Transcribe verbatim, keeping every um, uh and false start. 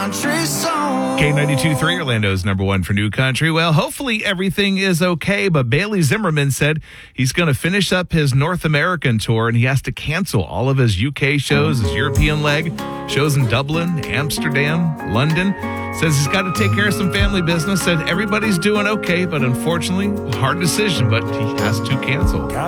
country song. K ninety-two point three, Orlando's number one for new country. Well, hopefully everything is okay, but Bailey Zimmerman said he's going to finish up his North American tour and he has to cancel all of his U K shows, his European leg, shows in Dublin, Amsterdam, London. Says he's got to take care of some family business. Said everybody's doing okay, but unfortunately, hard decision, but he has to cancel.